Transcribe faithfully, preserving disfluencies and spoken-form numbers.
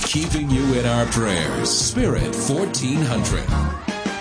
keeping you in our prayers. Spirit fourteen hundred.